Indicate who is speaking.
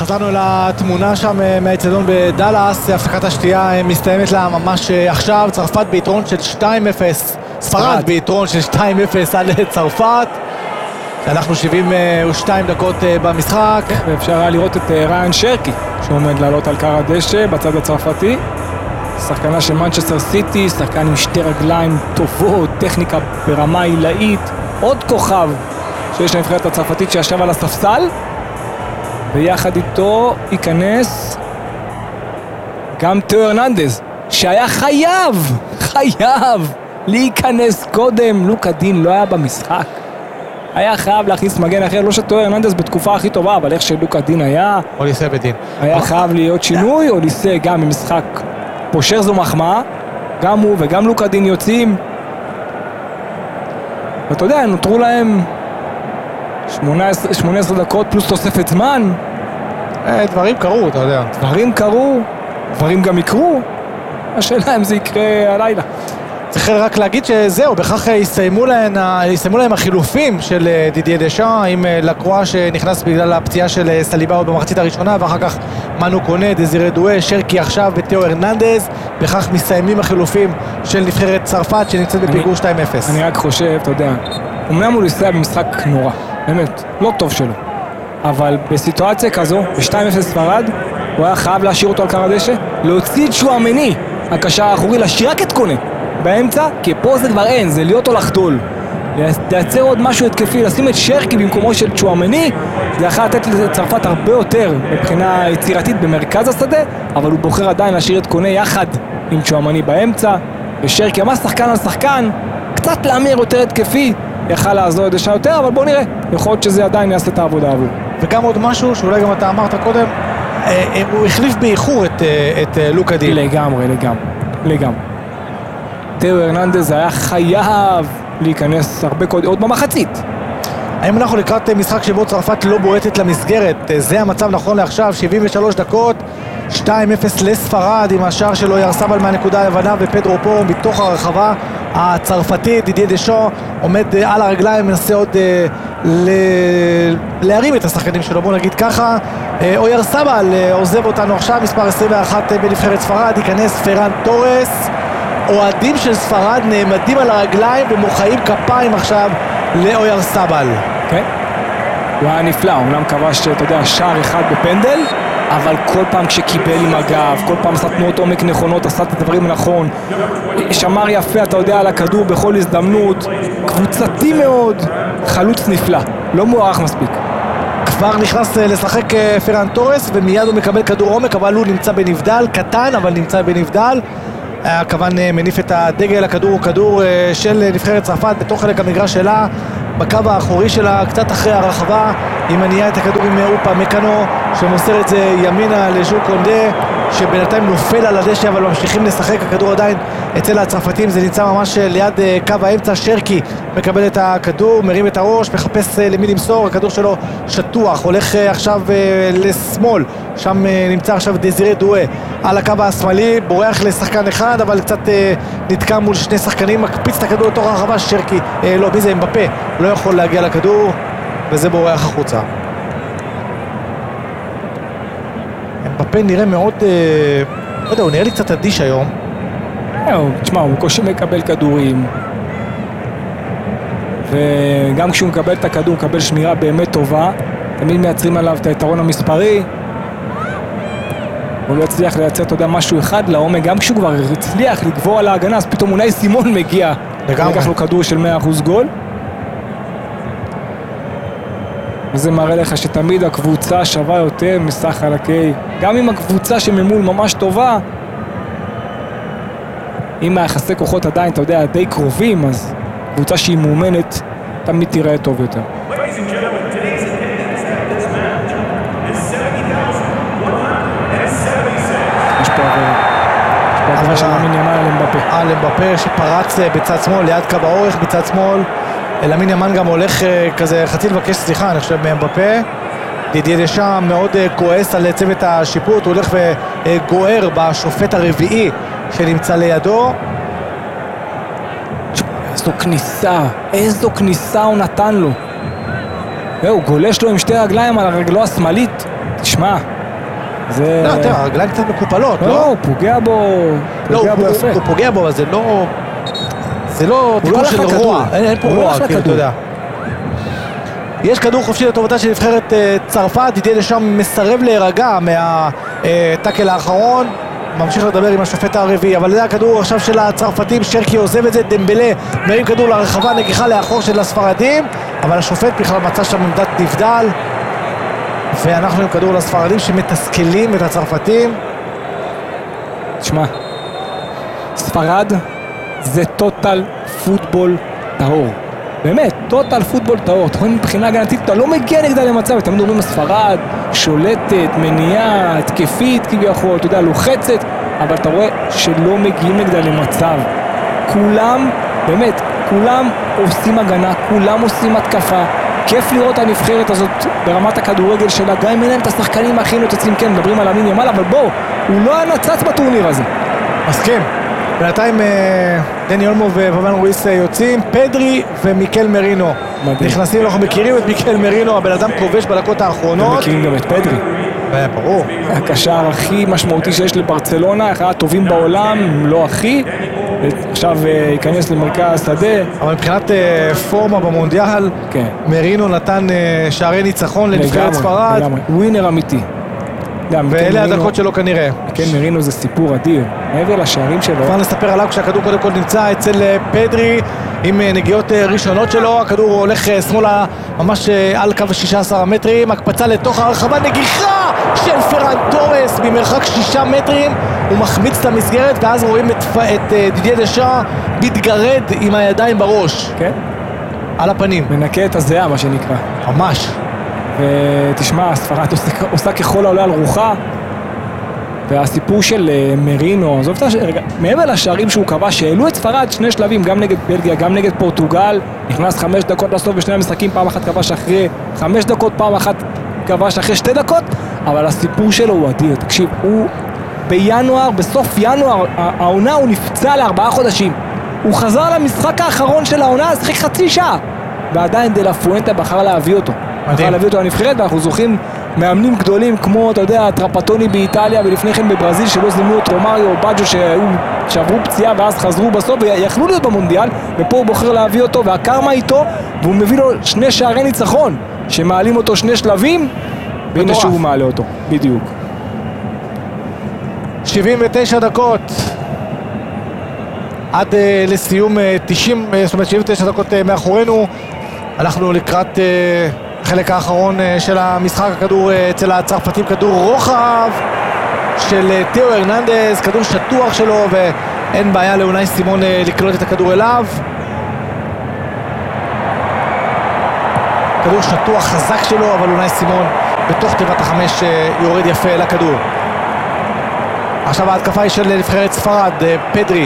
Speaker 1: חזרנו לתמונה שם מהאצטדיון בדלאס, הפסקת השתייה מסתיימת לה ממש עכשיו, צרפת ביתרון של 2-0, ספרד ביתרון של 2-0 על צרפת, אנחנו 72 דקות במשחק.
Speaker 2: ואפשר היה לראות את ריין שרקי שעומד לעלות על קר הדשא בצד הצרפתי, שחקנה של מנצ'סטר סיטי, שחקן עם שתי רגליים טובות, טכניקה ברמה עילאית, עוד כוכב שיש לנבחרת הצרפתית שישב על הספסל, ויחד איתו ייכנס גם תאו הרננדז שהיה חייב להיכנס קודם. לוקה דין לא היה במשחק, היה חייב להכניס מגן אחר, לא שתאו הרננדז בתקופה הכי טובה, אבל איך שלוקה דין היה,
Speaker 1: אוליסה בדין
Speaker 2: היה חייב להיות שינוי. אוליסה גם במשחק פושר, זו מחמאה, גם הוא וגם לוקה דין יוצאים, ואתה יודע, נותרו להם 18 דקות פלוס תוספת זמן.
Speaker 1: דברים קרו, אתה יודע.
Speaker 2: דברים קרו, דברים גם יקרו. השאלה אם זה יקרה הלילה.
Speaker 1: צריך רק להגיד שזהו, בכך הסתיימו להם החילופים של דידיה דשאן, עם לקרואה שנכנס בגלל הפציעה של סליבאו במחצית הראשונה, ואחר כך מנו קונה, דזירה דואה, שרקי עכשיו ותאו הרננדז. בכך מסתיימים החילופים של נבחרת צרפת שנמצאת בפיגור 2-0.
Speaker 2: אני רק חושב, אתה יודע, אמנם הוא ניסה במשחק נורא, באמת, לא טוב שלו, אבל בסיטואציה כזו, ב-2-0 ספרד, הוא היה חייב להשאיר אותו על קר הדשא, להוציא את צ'ואמני, הקשר האחורי, להשאיר רק את קונה באמצע, כי פה זה כבר אין, זה להיות או לחדול, לייצר עוד משהו התקפי, לשים את שרקי במקומו של צ'ואמני, זה יכול לתת לצרפת הרבה יותר מבחינה יצירתית במרכז השדה, אבל הוא בוחר עדיין להשאיר את קונה יחד עם צ'ואמני באמצע, ושרקי אמר שחקן על שחקן, קצת להמיר יותר התקפי, יכל לעזור דשא יותר, אבל בוא נראה, יכול להיות שזה עדיין יעשה את העבודה עבור.
Speaker 1: וגם עוד משהו שאולי גם אתה אמרת קודם, הוא החליף באיחור את לוקה דין.
Speaker 2: לגמרי. תאו הרננדז היה חייב להיכנס הרבה קודם, עוד במחצית.
Speaker 1: האם אנחנו לקראת משחק שבו צרפת לא בועטת למסגרת? זה המצב נכון לעכשיו, 73 דקות, 2-0 לספרד, עם השער שלו ירסבל מהנקודה הלבנה, ופדרו פה מתוך הרחבה הצרפתית. דידיה דשאן עומד על הרגליים, מנסה עוד להרים את השחקנים שלו, בוא נגיד ככה. אוירסבל עוזב אותנו עכשיו, מספר 21 בנבחרת ספרד, ייכנס פרן טורס. אוהדים של ספרד נעמדים על הרגליים ומוחאים כפיים עכשיו לאוירסבל.
Speaker 2: כן, הוא היה נפלא, אומנם כבש, אתה יודע, שער אחד בפנדל, אבל כל פעם כשקיבל עם הגב, כל פעם עשה תנועות עומק נכונות, עשה את הדברים נכון, שמר יפה, אתה יודע, על הכדור בכל הזדמנות, קבוצתי מאוד, חלוץ נפלא, לא מוערך מספיק.
Speaker 1: כבר נכנס לשחק פרן טורס, ומיד הוא מקבל כדור עומק, אבל הוא נמצא בנבדל, קטן, אבל נמצא בנבדל. הכוון מניף את הדגל, הכדור הוא כדור של נבחרת צרפת בתוך חלק המגרש שלה, בקו האחורי שלה, קצת אחרי הרחבה, היא מניעה את הכדור עם אופה מקנו, שמוסר את זה ימינה לז'ול קונדה, שבינתיים נופל על הדשא, אבל ממשיכים לשחק. הכדור עדיין אצל הצרפתים, זה נמצא ממש ליד קו האמצע. שרקי מקבל את הכדור, מרים את הראש, מחפש למי למסור, הכדור שלו שטוח, הולך עכשיו לשמאל, שם נמצא עכשיו דזירה דואה על הקו השמאלי, בורח לשחקן אחד, אבל קצת נתקע מול שני שחקנים, מקפיץ את הכדור לתוך הרחבה. שרקי, לא, מי זה? אמבפה, לא יכול להגיע לכדור, וזה בורח החוצה. אמבפה נראה מאוד, לא יודע, הוא נראה לי קצת אדיש היום.
Speaker 2: תשמע, הוא בקושי מקבל כדורים, וגם כשהוא מקבל את הכדור, הוא מקבל שמירה באמת טובה, תמיד מייצרים עליו את היתרון המספרי, הוא לא הצליח לייצר, אתה יודע, משהו אחד לעומק, גם כשהוא כבר הצליח לגבור על ההגנה, אז פתאום אולי סימון מגיע, לקח לו כדור של 100% גול, וזה מראה לך שתמיד הקבוצה שווה יותר מסך חלקי, גם אם הקבוצה שממול ממש טובה, אם היחסי כוחות עדיין, אתה יודע, די קרובים, אז קבוצה שהיא מאומנת תמיד תראה טוב יותר. יש פה עברה של למין ימן על אמבפה.
Speaker 1: על אמבפה שפרץ בצד שמאל, ליד קו האורך בצד שמאל. למין ימן גם הולך כזה חצי לבקש סליחה, אני חושב, מאמבפה. דידיה דשאן מאוד כועס על צוות השיפוט, הוא הולך וגוער בשופט הרביעי שנמצא לידו.
Speaker 2: איזו כניסה הוא נתן לו. הוא גולש לו עם שתי רגליים על הרגלו השמאלית. תשמע, זה...
Speaker 1: לא, תראה, הרגליים קצת מקופלות, לא?
Speaker 2: לא, הוא פוגע בו, יפה.
Speaker 1: הוא פוגע בו, אבל זה לא תיקון של רוע. אין פה רוע, כאילו, אתה יודע. יש כדור חופשי לטובתה של נבחרת צרפת, דידייה דשאם מסרב להירגע מהטאקל האחרון, ממשיך לדבר עם השופט הרביעי, אבל זה הכדור עכשיו של הצרפתים, שרקי עוזב את זה, דמבלה מרים כדור לרחבה, נגיחה לאחור של הספרדים, אבל השופט בכלל מצא שם עמדת נבדל, ואנחנו עם כדור לספרדים שמתסכלים את הצרפתים.
Speaker 2: תשמע, ספרד זה טוטל פוטבול טהור. באמת, טוטל פוטבול טהור. אתה רואה מבחינה הגנתית, אתה לא מגיע נגדה למצב, אתה מדברים על ספרד, שולטת, מניעה, התקפית כביכול, אתה יודע, לוחצת, אבל אתה רואה שלא מגיעים נגדה למצב. כולם, באמת, כולם עושים הגנה, כולם עושים התקפה. כיף לראות הנבחרת הזאת ברמת הכדורגל שלה, גם אם אין להם את השחקנים הכי נוצצים, כן, מדברים על המין ימל, אבל בואו, הוא לא הנצץ בטורניר הזה.
Speaker 1: מסכים. בינתיים דני אולמו ופבן רויס יוצאים, פדרי ומיקל מרינו נכנסים, אנחנו מכירים את מיקל מרינו, הבן אדם כובש בדקות האחרונות.
Speaker 2: אתם מכירים גם את פדרי.
Speaker 1: ברור.
Speaker 2: הקשר הכי משמעותי שיש לברצלונה, אחד הטובים בעולם, לא הכי. עכשיו ייכנס למרכז שדה.
Speaker 1: אבל מבחינת פורמה במונדיאל,
Speaker 2: כן.
Speaker 1: מרינו נתן שערי ניצחון לנבחרת ספרד.
Speaker 2: ווינר אמיתי.
Speaker 1: ואלה הדקות שלו כנראה.
Speaker 2: כן, מרינו זה סיפור אדיר, מעבר לשערים שלו.
Speaker 1: כבר נספר עליו כשהכדור קודם כל נמצא אצל פדרי עם נגיעות ראשונות שלו, הכדור הולך שמאלה ממש על קו 16 המטרים, הקפצה לתוך הרחבה, נגיחה של פרן טורס ממרחק 6 מטרים, הוא מחמיץ את המסגרת ואז רואים את דידייה דשאם מתגרד עם הידיים בראש.
Speaker 2: כן?
Speaker 1: על הפנים.
Speaker 2: מנקה את הזיעה מה שנקרא.
Speaker 1: ממש.
Speaker 2: ותשמע, ספרד עושה ככל העולה על רוחה, והסיפור של מרינו, מעבר לשערים שהוא קבע, שהעלו את ספרד 2 שלבים, גם נגד בלגיה, גם נגד פורטוגל, נכנס 5 דקות לסוף בשני המשחקים, פעם אחת כבש אחרי 5 דקות, פעם אחת כבש אחרי 2 דקות, אבל הסיפור שלו הוא אדיר. תקשיב, הוא בינואר, בסוף ינואר, העונה הוא נפצע ל4 חודשים, הוא חזר למשחק האחרון של העונה, שיחק חצי שעה, ועדיין דה לה פואנטה בחר להביא אותו. בחר להביא אותו לנבחרת, ואנחנו זוכים מאמנים גדולים כמו, אתה יודע, טרפטוני באיטליה ולפני כן בברזיל שלא זימנו את רומאריו או בג'ו שעברו פציעה ואז חזרו בסוף ויכלו להיות במונדיאל, ופה הוא בוחר להביא אותו והקרמה איתו, והוא מביא לו 2 שערי ניצחון שמעלים אותו 2 שלבים, והנה שוב מעלה אותו, בדיוק.
Speaker 1: 79 דקות עד לסיום 90, זאת אומרת 79 דקות מאחורינו, אנחנו לקראת החלק האחרון של המשחק. הכדור אצל הצרפתים, כדור רוחב של תיאו הרננדז, כדור שטוח שלו ואין בעיה לאונאי סימון לקלוט את הכדור אליו. כדור שטוח חזק שלו, אבל אונאי סימון בתוך תיבת ה5 יורד יפה לכדור. עכשיו ההתקפה היא של נבחרת ספרד, פדרי